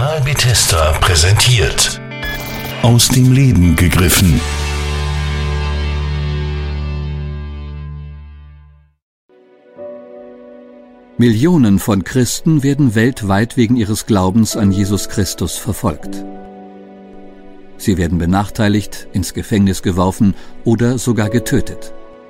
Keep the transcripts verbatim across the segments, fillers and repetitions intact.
Kanal Bethesda präsentiert. Aus dem Leben gegriffen. Millionen von Christen werden weltweit wegen ihres Glaubens an Jesus Christus verfolgt. Sie werden benachteiligt, ins Gefängnis geworfen oder sogar getötet.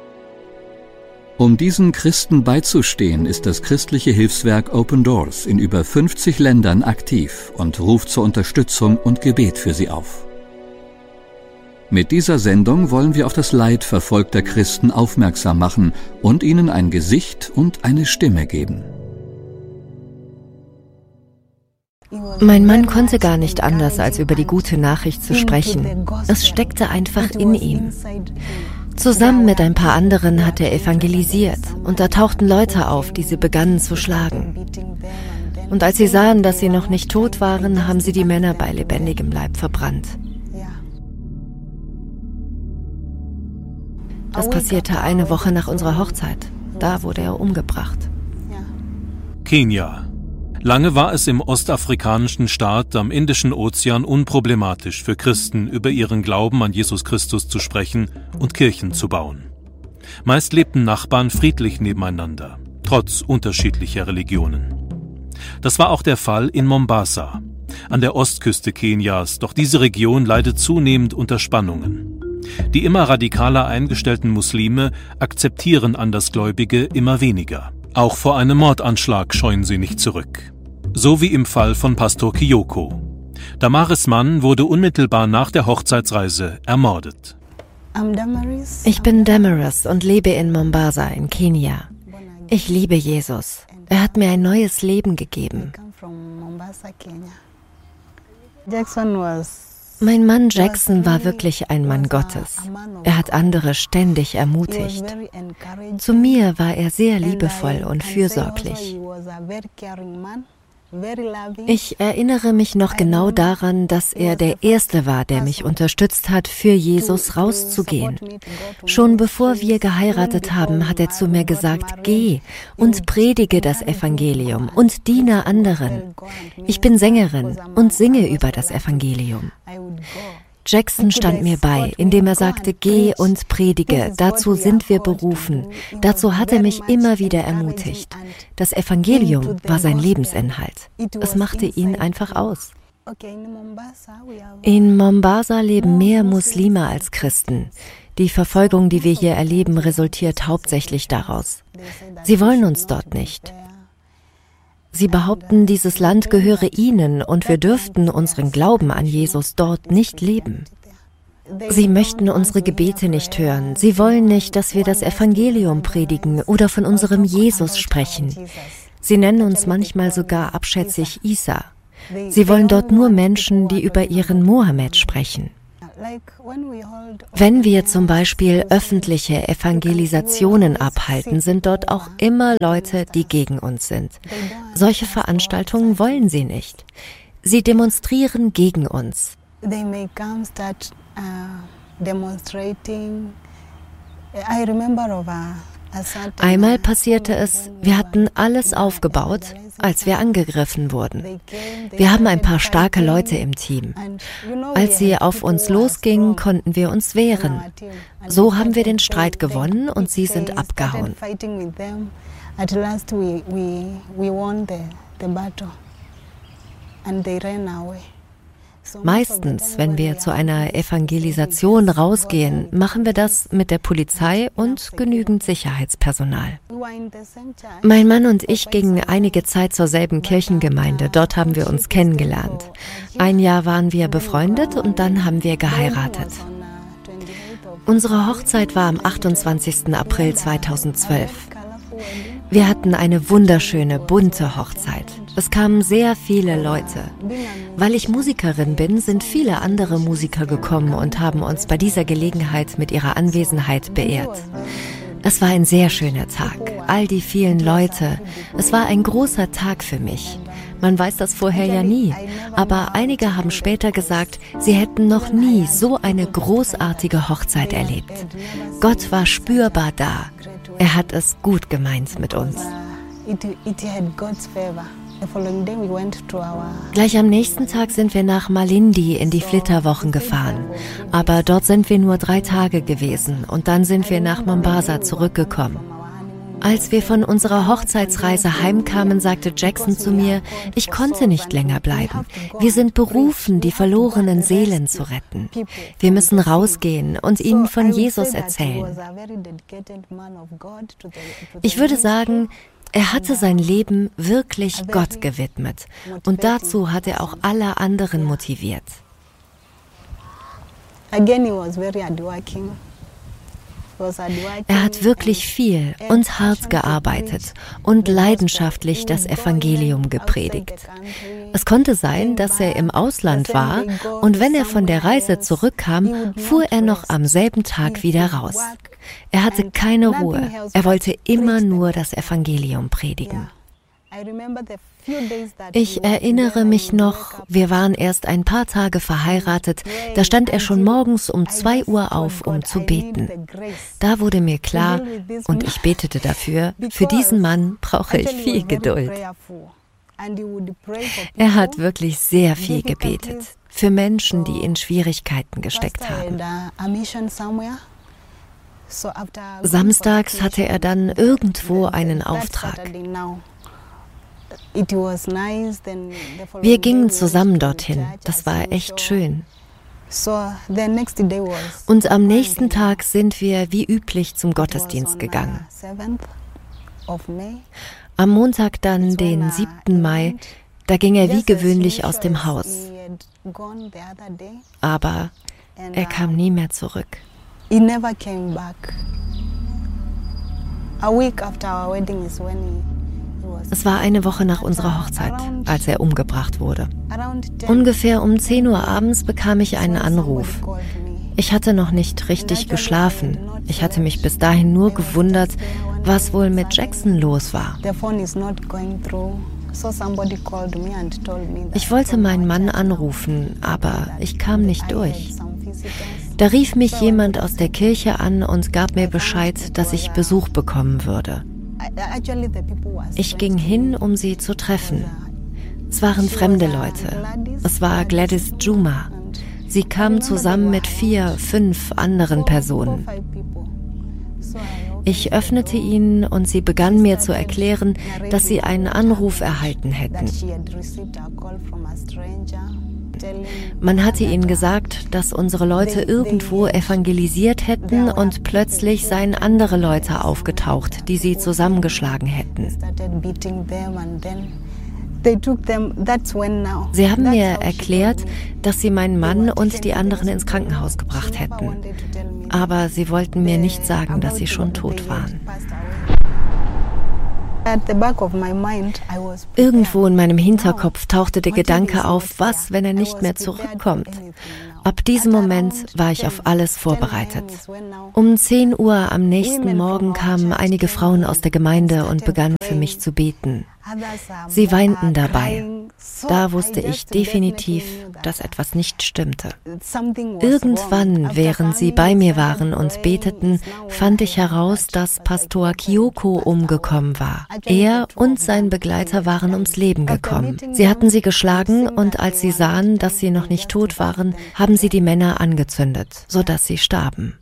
Um diesen Christen beizustehen, ist das christliche Hilfswerk Open Doors in über fünfzig Ländern aktiv und ruft zur Unterstützung und Gebet für sie auf. Mit dieser Sendung wollen wir auf das Leid verfolgter Christen aufmerksam machen und ihnen ein Gesicht und eine Stimme geben. Mein Mann konnte gar nicht anders, als über die gute Nachricht zu sprechen. Es steckte einfach in ihm. Zusammen mit ein paar anderen hat er evangelisiert und da tauchten Leute auf, die sie begannen zu schlagen. Und als sie sahen, dass sie noch nicht tot waren, haben sie die Männer bei lebendigem Leib verbrannt. Das passierte eine Woche nach unserer Hochzeit. Da wurde er umgebracht. Kenia. Lange war es im ostafrikanischen Staat am Indischen Ozean unproblematisch für Christen, über ihren Glauben an Jesus Christus zu sprechen und Kirchen zu bauen. Meist lebten Nachbarn friedlich nebeneinander, trotz unterschiedlicher Religionen. Das war auch der Fall in Mombasa, an der Ostküste Kenias, doch diese Region leidet zunehmend unter Spannungen. Die immer radikaler eingestellten Muslime akzeptieren Andersgläubige immer weniger. Auch vor einem Mordanschlag scheuen sie nicht zurück. So wie im Fall von Pastor Kioko. Damaris Mann wurde unmittelbar nach der Hochzeitsreise ermordet. Ich bin Damaris und lebe in Mombasa in Kenia. Ich liebe Jesus. Er hat mir ein neues Leben gegeben. Mein Mann Jackson war wirklich ein Mann Gottes. Er hat andere ständig ermutigt. Zu mir war er sehr liebevoll und fürsorglich. Ich erinnere mich noch genau daran, dass er der Erste war, der mich unterstützt hat, für Jesus rauszugehen. Schon bevor wir geheiratet haben, hat er zu mir gesagt, geh und predige das Evangelium und diene anderen. Ich bin Sängerin und singe über das Evangelium. Jackson stand mir bei, indem er sagte, geh und predige, dazu sind wir berufen. Dazu hat er mich immer wieder ermutigt. Das Evangelium war sein Lebensinhalt. Es machte ihn einfach aus. In Mombasa leben mehr Muslime als Christen. Die Verfolgung, die wir hier erleben, resultiert hauptsächlich daraus. Sie wollen uns dort nicht. Sie behaupten, dieses Land gehöre ihnen und wir dürften unseren Glauben an Jesus dort nicht leben. Sie möchten unsere Gebete nicht hören. Sie wollen nicht, dass wir das Evangelium predigen oder von unserem Jesus sprechen. Sie nennen uns manchmal sogar abschätzig Isa. Sie wollen dort nur Menschen, die über ihren Mohammed sprechen. Wenn wir zum Beispiel öffentliche Evangelisationen abhalten, sind dort auch immer Leute, die gegen uns sind. Solche Veranstaltungen wollen sie nicht. Sie demonstrieren gegen uns. Einmal passierte es, wir hatten alles aufgebaut, als wir angegriffen wurden. Wir haben ein paar starke Leute im Team. Als sie auf uns losgingen, konnten wir uns wehren. So haben wir den Streit gewonnen und sie sind abgehauen. Meistens, wenn wir zu einer Evangelisation rausgehen, machen wir das mit der Polizei und genügend Sicherheitspersonal. Mein Mann und ich gingen einige Zeit zur selben Kirchengemeinde. Dort haben wir uns kennengelernt. Ein Jahr waren wir befreundet und dann haben wir geheiratet. Unsere Hochzeit war am achtundzwanzigsten April zweitausendzwölf. Wir hatten eine wunderschöne, bunte Hochzeit. Es kamen sehr viele Leute. Weil ich Musikerin bin, sind viele andere Musiker gekommen und haben uns bei dieser Gelegenheit mit ihrer Anwesenheit beehrt. Es war ein sehr schöner Tag. All die vielen Leute. Es war ein großer Tag für mich. Man weiß das vorher ja nie. Aber einige haben später gesagt, sie hätten noch nie so eine großartige Hochzeit erlebt. Gott war spürbar da. Er hat es gut gemeint mit uns. Gleich am nächsten Tag sind wir nach Malindi in die Flitterwochen gefahren. Aber dort sind wir nur drei Tage gewesen und dann sind wir nach Mombasa zurückgekommen. Als wir von unserer Hochzeitsreise heimkamen, sagte Jackson zu mir, ich konnte nicht länger bleiben. Wir sind berufen, die verlorenen Seelen zu retten. Wir müssen rausgehen und ihnen von Jesus erzählen. Ich würde sagen, er hatte sein Leben wirklich Gott gewidmet und dazu hat er auch alle anderen motiviert. Er hat wirklich viel und hart gearbeitet und leidenschaftlich das Evangelium gepredigt. Es konnte sein, dass er im Ausland war und wenn er von der Reise zurückkam, fuhr er noch am selben Tag wieder raus. Er hatte keine Ruhe. Er wollte immer nur das Evangelium predigen. Ich erinnere mich noch, wir waren erst ein paar Tage verheiratet, da stand er schon morgens um zwei Uhr auf, um zu beten. Da wurde mir klar, und ich betete dafür, für diesen Mann brauche ich viel Geduld. Er hat wirklich sehr viel gebetet, für Menschen, die in Schwierigkeiten gesteckt haben. Samstags hatte er dann irgendwo einen Auftrag. Wir gingen zusammen dorthin. Das war echt schön. Und am nächsten Tag sind wir wie üblich zum Gottesdienst gegangen. Am Montag dann, den siebten Mai, da ging er wie gewöhnlich aus dem Haus. Aber er kam nie mehr zurück. Es war eine Woche nach unserer Hochzeit, als er umgebracht wurde. Ungefähr um zehn Uhr abends bekam ich einen Anruf. Ich hatte noch nicht richtig geschlafen. Ich hatte mich bis dahin nur gewundert, was wohl mit Jackson los war. Ich wollte meinen Mann anrufen, aber ich kam nicht durch. Da rief mich jemand aus der Kirche an und gab mir Bescheid, dass ich Besuch bekommen würde. Ich ging hin, um sie zu treffen. Es waren fremde Leute. Es war Gladys Juma. Sie kam zusammen mit vier, fünf anderen Personen. Ich öffnete ihnen und sie begann mir zu erklären, dass sie einen Anruf erhalten hätten. Man hatte ihnen gesagt, dass unsere Leute irgendwo evangelisiert hätten und plötzlich seien andere Leute aufgetaucht, die sie zusammengeschlagen hätten. Sie haben mir erklärt, dass sie meinen Mann und die anderen ins Krankenhaus gebracht hätten. Aber sie wollten mir nicht sagen, dass sie schon tot waren. Irgendwo in meinem Hinterkopf tauchte der Gedanke auf, was, wenn er nicht mehr zurückkommt. Ab diesem Moment war ich auf alles vorbereitet. Um zehn Uhr am nächsten Morgen kamen einige Frauen aus der Gemeinde und begannen für mich zu beten. Sie weinten dabei. Da wusste ich definitiv, dass etwas nicht stimmte. Irgendwann, während sie bei mir waren und beteten, fand ich heraus, dass Pastor Kioko umgekommen war. Er und sein Begleiter waren ums Leben gekommen. Sie hatten sie geschlagen und als sie sahen, dass sie noch nicht tot waren, haben sie die Männer angezündet, sodass sie starben.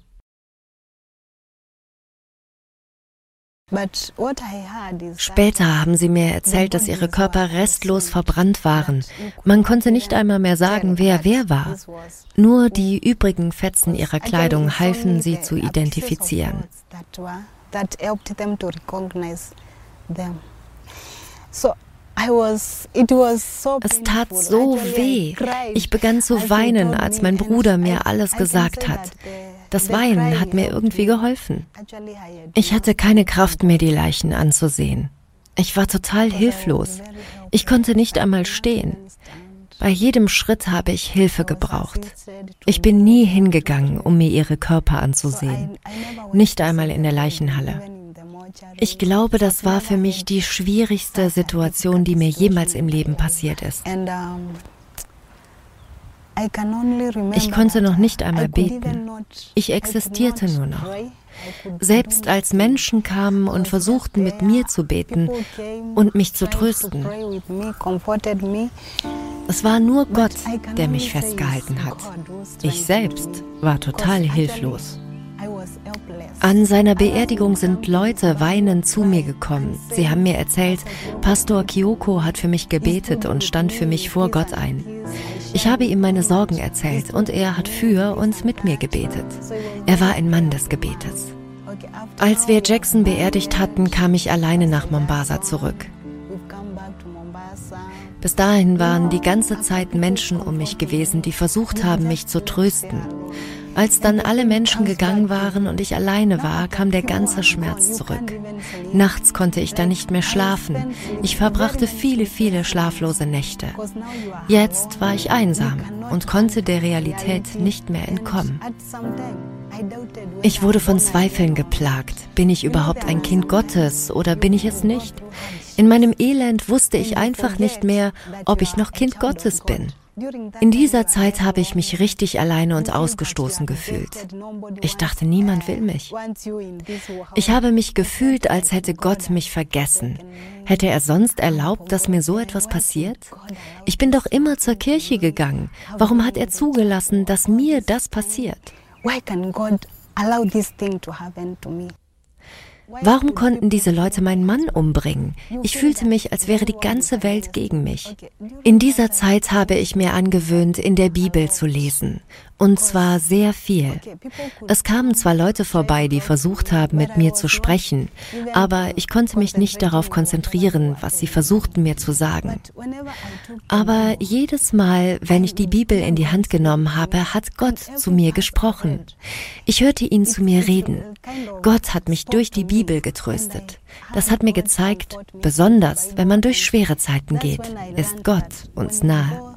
Später haben sie mir erzählt, dass ihre Körper restlos verbrannt waren. Man konnte nicht einmal mehr sagen, wer wer war. Nur die übrigen Fetzen ihrer Kleidung halfen sie zu identifizieren. Es tat so weh. Ich begann zu weinen, als mein Bruder mir alles gesagt hat. Das Weinen hat mir irgendwie geholfen. Ich hatte keine Kraft mehr, die Leichen anzusehen. Ich war total hilflos. Ich konnte nicht einmal stehen. Bei jedem Schritt habe ich Hilfe gebraucht. Ich bin nie hingegangen, um mir ihre Körper anzusehen. Nicht einmal in der Leichenhalle. Ich glaube, das war für mich die schwierigste Situation, die mir jemals im Leben passiert ist. Ich konnte noch nicht einmal beten. Ich existierte nur noch. Selbst als Menschen kamen und versuchten, mit mir zu beten und mich zu trösten. Es war nur Gott, der mich festgehalten hat. Ich selbst war total hilflos. An seiner Beerdigung sind Leute weinend zu mir gekommen. Sie haben mir erzählt, Pastor Kyoko hat für mich gebetet und stand für mich vor Gott ein. Ich habe ihm meine Sorgen erzählt und er hat für und mit mir gebetet. Er war ein Mann des Gebetes. Als wir Jackson beerdigt hatten, kam ich alleine nach Mombasa zurück. Bis dahin waren die ganze Zeit Menschen um mich gewesen, die versucht haben, mich zu trösten. Als dann alle Menschen gegangen waren und ich alleine war, kam der ganze Schmerz zurück. Nachts konnte ich dann nicht mehr schlafen. Ich verbrachte viele, viele schlaflose Nächte. Jetzt war ich einsam und konnte der Realität nicht mehr entkommen. Ich wurde von Zweifeln geplagt. Bin ich überhaupt ein Kind Gottes oder bin ich es nicht? In meinem Elend wusste ich einfach nicht mehr, ob ich noch Kind Gottes bin. In dieser Zeit habe ich mich richtig alleine und ausgestoßen gefühlt. Ich dachte, niemand will mich. Ich habe mich gefühlt, als hätte Gott mich vergessen. Hätte er sonst erlaubt, dass mir so etwas passiert? Ich bin doch immer zur Kirche gegangen. Warum hat er zugelassen, dass mir das passiert? Warum konnten diese Leute meinen Mann umbringen? Ich fühlte mich, als wäre die ganze Welt gegen mich. In dieser Zeit habe ich mir angewöhnt, in der Bibel zu lesen. Und zwar sehr viel. Es kamen zwar Leute vorbei, die versucht haben, mit mir zu sprechen, aber ich konnte mich nicht darauf konzentrieren, was sie versuchten, mir zu sagen. Aber jedes Mal, wenn ich die Bibel in die Hand genommen habe, hat Gott zu mir gesprochen. Ich hörte ihn zu mir reden. Gott hat mich durch die Bibel getröstet. Das hat mir gezeigt, besonders wenn man durch schwere Zeiten geht, ist Gott uns nahe.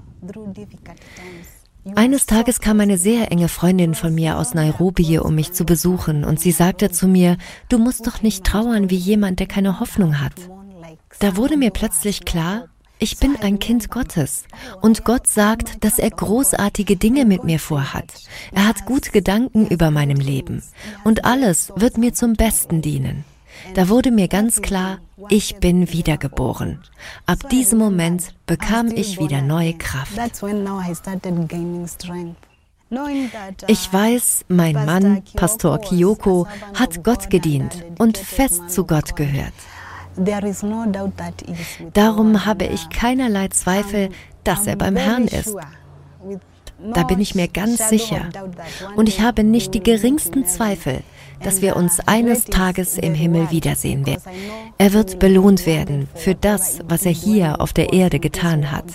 Eines Tages kam eine sehr enge Freundin von mir aus Nairobi, um mich zu besuchen, und sie sagte zu mir, du musst doch nicht trauern wie jemand, der keine Hoffnung hat. Da wurde mir plötzlich klar, ich bin ein Kind Gottes und Gott sagt, dass er großartige Dinge mit mir vorhat. Er hat gute Gedanken über meinem Leben und alles wird mir zum Besten dienen. Da wurde mir ganz klar, ich bin wiedergeboren. Ab diesem Moment bekam ich wieder neue Kraft. Ich weiß, mein Mann, Pastor Kyoko, hat Gott gedient und fest zu Gott gehört. Darum habe ich keinerlei Zweifel, dass er beim Herrn ist. Da bin ich mir ganz sicher. Und ich habe nicht die geringsten Zweifel, dass wir uns eines Tages im Himmel wiedersehen werden. Er wird belohnt werden für das, was er hier auf der Erde getan hat.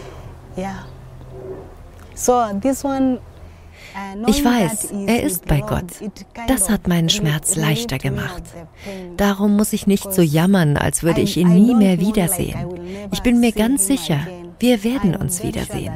Ich weiß, er ist bei Gott. Das hat meinen Schmerz leichter gemacht. Darum muss ich nicht so jammern, als würde ich ihn nie mehr wiedersehen. Ich bin mir ganz sicher, wir werden uns wiedersehen.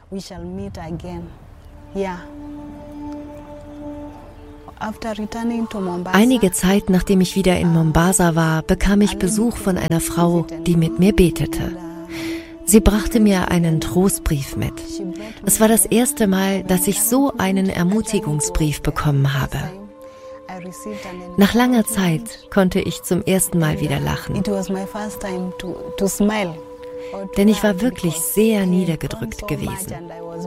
Einige Zeit, nachdem ich wieder in Mombasa war, bekam ich Besuch von einer Frau, die mit mir betete. Sie brachte mir einen Trostbrief mit. Es war das erste Mal, dass ich so einen Ermutigungsbrief bekommen habe. Nach langer Zeit konnte ich zum ersten Mal wieder lachen. Denn ich war wirklich sehr niedergedrückt gewesen.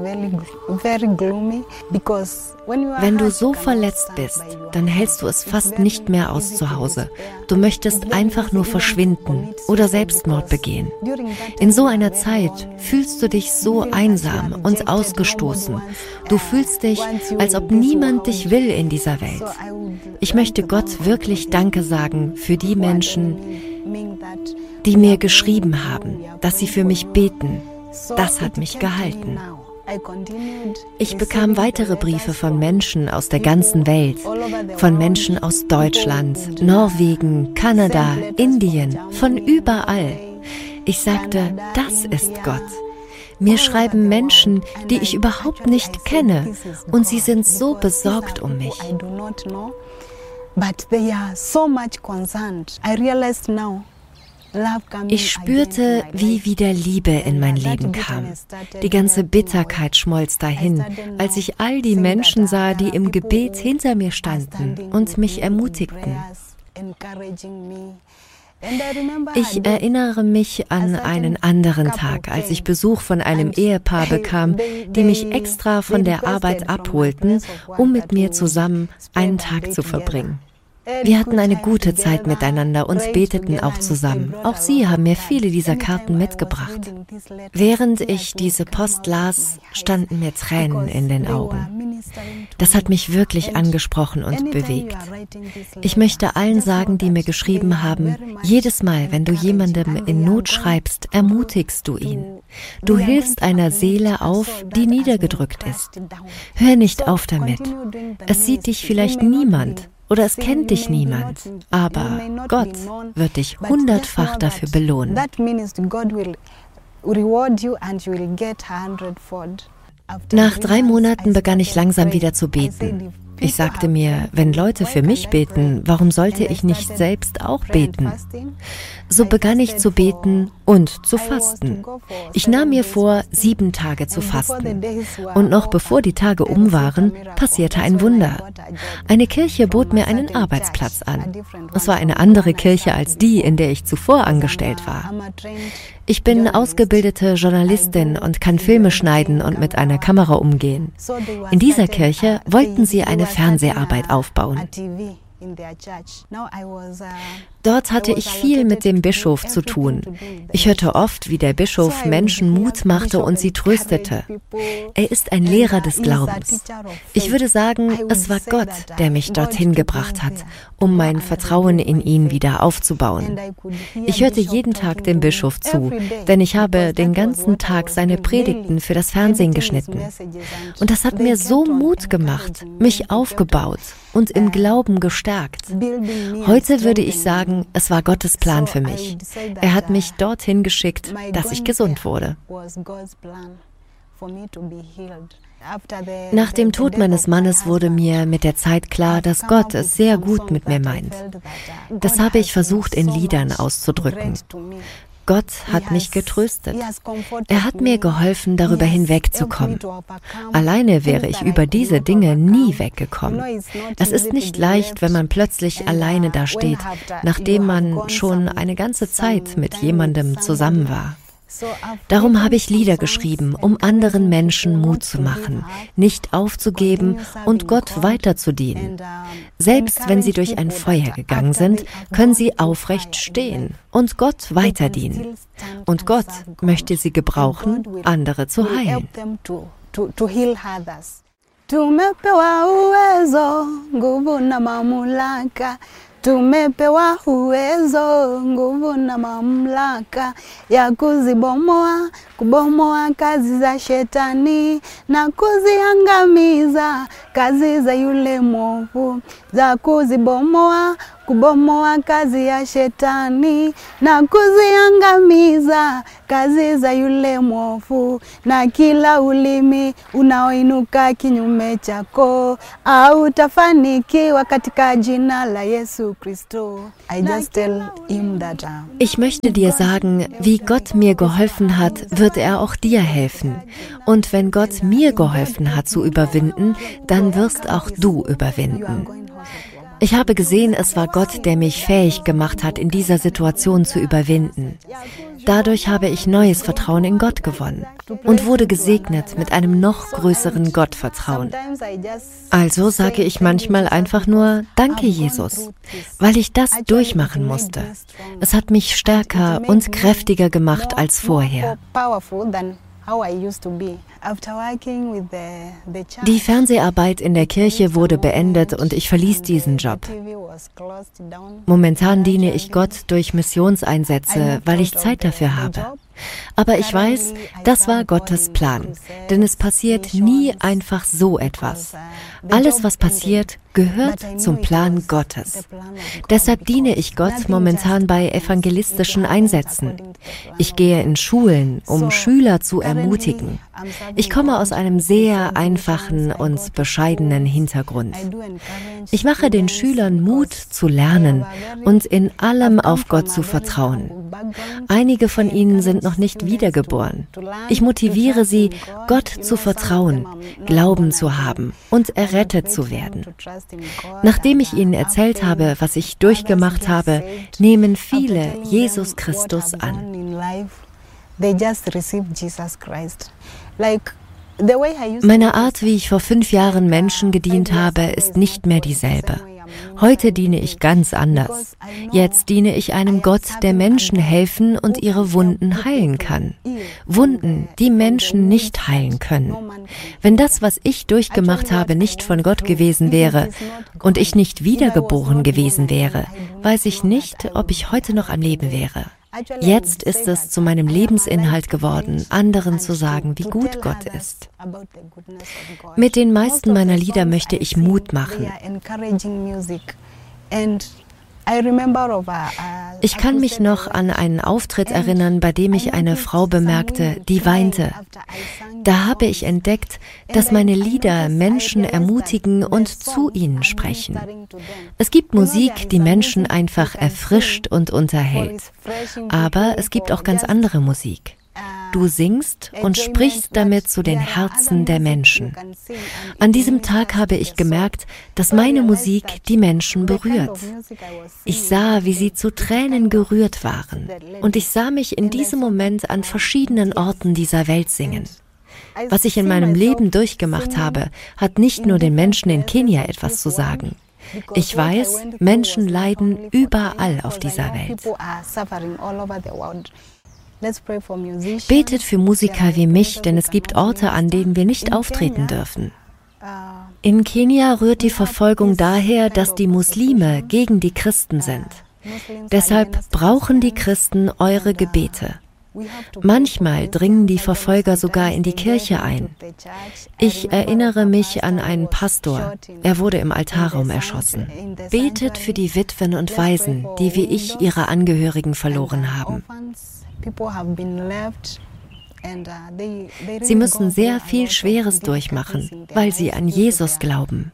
Wenn du so verletzt bist, dann hältst du es fast nicht mehr aus zu Hause. Du möchtest einfach nur verschwinden oder Selbstmord begehen. In so einer Zeit fühlst du dich so einsam und ausgestoßen. Du fühlst dich, als ob niemand dich will in dieser Welt. Ich möchte Gott wirklich Danke sagen für die Menschen, die mir geschrieben haben, dass sie für mich beten. Das hat mich gehalten. Ich bekam weitere Briefe von Menschen aus der ganzen Welt, von Menschen aus Deutschland, Norwegen, Kanada, Indien, von überall. Ich sagte, das ist Gott. Mir schreiben Menschen, die ich überhaupt nicht kenne, und sie sind so besorgt um mich. But they are so much concerned. I realized now Ich spürte, wie wieder Liebe in mein Leben kam. Die ganze Bitterkeit schmolz dahin, als ich all die Menschen sah, die im Gebet hinter mir standen und mich ermutigten. Ich erinnere mich an einen anderen Tag, als ich Besuch von einem Ehepaar bekam, die mich extra von der Arbeit abholten, um mit mir zusammen einen Tag zu verbringen. Wir hatten eine gute Zeit miteinander und beteten auch zusammen. Auch sie haben mir viele dieser Karten mitgebracht. Während ich diese Post las, standen mir Tränen in den Augen. Das hat mich wirklich angesprochen und bewegt. Ich möchte allen sagen, die mir geschrieben haben, jedes Mal, wenn du jemandem in Not schreibst, ermutigst du ihn. Du hilfst einer Seele auf, die niedergedrückt ist. Hör nicht auf damit. Es sieht dich vielleicht niemand. Oder es kennt dich niemand, aber Gott wird dich hundertfach dafür belohnen. Nach drei Monaten begann ich langsam wieder zu beten. Ich sagte mir, wenn Leute für mich beten, warum sollte ich nicht selbst auch beten? So begann ich zu beten und zu fasten. Ich nahm mir vor, sieben Tage zu fasten. Und noch bevor die Tage um waren, passierte ein Wunder. Eine Kirche bot mir einen Arbeitsplatz an. Es war eine andere Kirche als die, in der ich zuvor angestellt war. Ich bin ausgebildete Journalistin und kann Filme schneiden und mit einer Kamera umgehen. In dieser Kirche wollten sie eine Fernseharbeit aufbauen. Dort hatte ich viel mit dem Bischof zu tun. Ich hörte oft, wie der Bischof Menschen Mut machte und sie tröstete. Er ist ein Lehrer des Glaubens. Ich würde sagen, es war Gott, der mich dorthin gebracht hat, um mein Vertrauen in ihn wieder aufzubauen. Ich hörte jeden Tag dem Bischof zu, denn ich habe den ganzen Tag seine Predigten für das Fernsehen geschnitten. Und das hat mir so Mut gemacht, mich aufgebaut und im Glauben gestärkt. Heute würde ich sagen, es war Gottes Plan für mich. Er hat mich dorthin geschickt, dass ich gesund wurde. Nach dem Tod meines Mannes wurde mir mit der Zeit klar, dass Gott es sehr gut mit mir meint. Das habe ich versucht in Liedern auszudrücken. Gott hat mich getröstet. Er hat mir geholfen, darüber hinwegzukommen. Alleine wäre ich über diese Dinge nie weggekommen. Es ist nicht leicht, wenn man plötzlich alleine dasteht, nachdem man schon eine ganze Zeit mit jemandem zusammen war. Darum habe ich Lieder geschrieben, um anderen Menschen Mut zu machen, nicht aufzugeben und Gott weiter zu dienen. Selbst wenn sie durch ein Feuer gegangen sind, können sie aufrecht stehen und Gott weiter dienen. Und Gott möchte sie gebrauchen, andere zu heilen. Tumepewa uwezo, nguvu na mamlaka. Tumepewa uwezo, nguvu na mamlaka ya kuzibomoa, kubomoa kazi za shetani na kuziangamiza kazi za yule mwovu, za kuzibomoa, kubomoa kazi ya shetani na kuziangamiza kazi za yule mwovu, na kila ulimi unaoinuka kinyume chako au tafanikiwa katika jina la Yesu Kristo. I just tell him that uh, Ich möchte dir sagen, wie Gott mir geholfen hat, wird er auch dir helfen. Und wenn Gott mir geholfen hat zu überwinden, dann wirst auch du überwinden. Ich habe gesehen, es war Gott, der mich fähig gemacht hat, in dieser Situation zu überwinden. Dadurch habe ich neues Vertrauen in Gott gewonnen und wurde gesegnet mit einem noch größeren Gottvertrauen. Also sage ich manchmal einfach nur, danke Jesus, weil ich das durchmachen musste. Es hat mich stärker und kräftiger gemacht als vorher. Die Fernseharbeit in der Kirche wurde beendet und ich verließ diesen Job. Momentan diene ich Gott durch Missionseinsätze, weil ich Zeit dafür habe. Aber ich weiß, das war Gottes Plan, denn es passiert nie einfach so etwas. Alles, was passiert, gehört zum Plan Gottes. Deshalb diene ich Gott momentan bei evangelistischen Einsätzen. Ich gehe in Schulen, um Schüler zu ermutigen. Ich komme aus einem sehr einfachen und bescheidenen Hintergrund. Ich mache den Schülern Mut zu lernen und in allem auf Gott zu vertrauen. Einige von ihnen sind noch nicht wiedergeboren. Ich motiviere sie, Gott zu vertrauen, Glauben zu haben und errettet zu werden. Nachdem ich ihnen erzählt habe, was ich durchgemacht habe, nehmen viele Jesus Christus an. Meine Art, wie ich vor fünf Jahren Menschen gedient habe, ist nicht mehr dieselbe. Heute diene ich ganz anders. Jetzt diene ich einem Gott, der Menschen helfen und ihre Wunden heilen kann. Wunden, die Menschen nicht heilen können. Wenn das, was ich durchgemacht habe, nicht von Gott gewesen wäre und ich nicht wiedergeboren gewesen wäre, weiß ich nicht, ob ich heute noch am Leben wäre. Jetzt ist es zu meinem Lebensinhalt geworden, anderen zu sagen, wie gut Gott ist. Mit den meisten meiner Lieder möchte ich Mut machen. Ich kann mich noch an einen Auftritt erinnern, bei dem ich eine Frau bemerkte, die weinte. Da habe ich entdeckt, dass meine Lieder Menschen ermutigen und zu ihnen sprechen. Es gibt Musik, die Menschen einfach erfrischt und unterhält. Aber es gibt auch ganz andere Musik. Du singst und sprichst damit zu den Herzen der Menschen. An diesem Tag habe ich gemerkt, dass meine Musik die Menschen berührt. Ich sah, wie sie zu Tränen gerührt waren. Und ich sah mich in diesem Moment an verschiedenen Orten dieser Welt singen. Was ich in meinem Leben durchgemacht habe, hat nicht nur den Menschen in Kenia etwas zu sagen. Ich weiß, Menschen leiden überall auf dieser Welt. Betet für Musiker wie mich, denn es gibt Orte, an denen wir nicht auftreten dürfen. In Kenia rührt die Verfolgung daher, dass die Muslime gegen die Christen sind. Deshalb brauchen die Christen eure Gebete. Manchmal dringen die Verfolger sogar in die Kirche ein. Ich erinnere mich an einen Pastor. Er wurde im Altarraum erschossen. Betet für die Witwen und Waisen, die wie ich ihre Angehörigen verloren haben. Sie müssen sehr viel Schweres durchmachen, weil sie an Jesus glauben.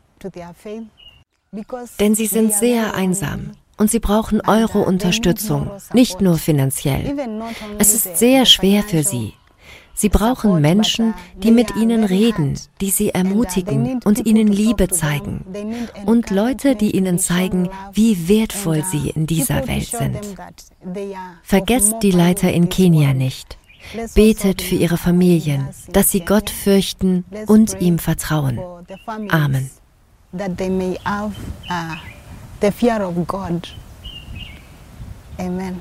Denn sie sind sehr einsam. Und sie brauchen eure Unterstützung, nicht nur finanziell. Es ist sehr schwer für sie. Sie brauchen Menschen, die mit ihnen reden, die sie ermutigen und ihnen Liebe zeigen. Und Leute, die ihnen zeigen, wie wertvoll sie in dieser Welt sind. Vergesst die Leiter in Kenia nicht. Betet für ihre Familien, dass sie Gott fürchten und ihm vertrauen. Amen. The fear of God. Amen.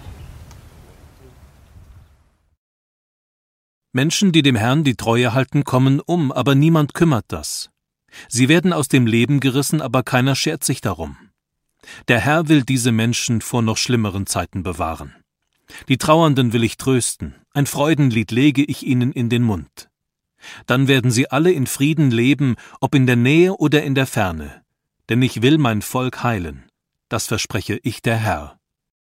Menschen, die dem Herrn die Treue halten, kommen um, aber niemand kümmert das. Sie werden aus dem Leben gerissen, aber keiner schert sich darum. Der Herr will diese Menschen vor noch schlimmeren Zeiten bewahren. Die Trauernden will ich trösten, ein Freudenlied lege ich ihnen in den Mund. Dann werden sie alle in Frieden leben, ob in der Nähe oder in der Ferne, denn ich will mein Volk heilen. Das verspreche ich der Herr.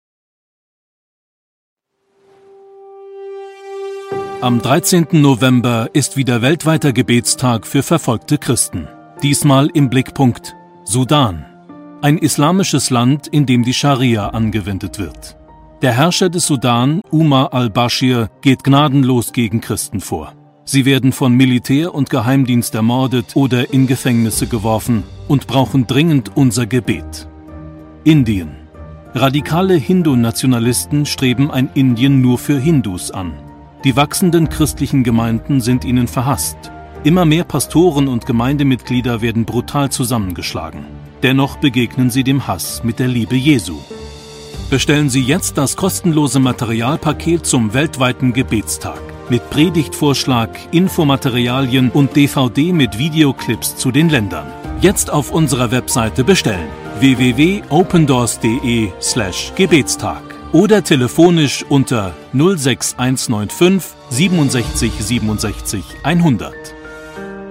Am dreizehnten November ist wieder weltweiter Gebetstag für verfolgte Christen. Diesmal im Blickpunkt Sudan, ein islamisches Land, in dem die Scharia angewendet wird. Der Herrscher des Sudan, Umar al-Bashir, geht gnadenlos gegen Christen vor. Sie werden von Militär und Geheimdienst ermordet oder in Gefängnisse geworfen und brauchen dringend unser Gebet. Indien. Radikale Hindu-Nationalisten streben ein Indien nur für Hindus an. Die wachsenden christlichen Gemeinden sind ihnen verhasst. Immer mehr Pastoren und Gemeindemitglieder werden brutal zusammengeschlagen. Dennoch begegnen sie dem Hass mit der Liebe Jesu. Bestellen Sie jetzt das kostenlose Materialpaket zum weltweiten Gebetstag mit Predigtvorschlag, Infomaterialien und D V D mit Videoclips zu den Ländern. Jetzt auf unserer Webseite bestellen w w w punkt opendoors punkt de slash Gebetstag oder telefonisch unter null sechs eins neun fünf siebenundsechzig siebenundsechzig hundert.